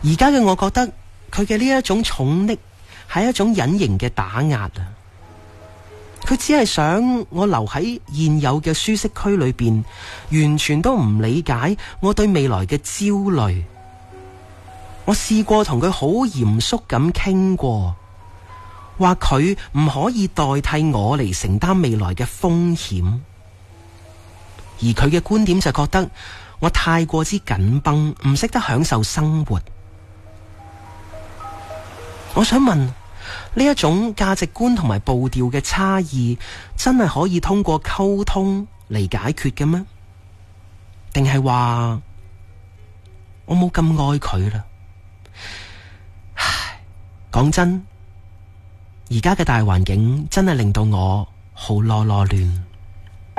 而家嘅我覺得佢嘅呢一種寵溺係一種隱形嘅打壓啊！佢只係想我留喺現有嘅舒適區裏邊，完全都唔理解我對未來嘅焦慮。我試過同佢好嚴肅咁傾過，話佢唔可以代替我嚟承擔未來嘅風險，而佢嘅觀點就覺得我太過之緊繃，唔識得享受生活。我想問，呢一種價值觀同埋步調嘅差異，真係可以通過溝通嚟解決嘅咩？定係話我冇咁愛佢啦？唉，講真，而家嘅大環境真係令到我好囉囉攣。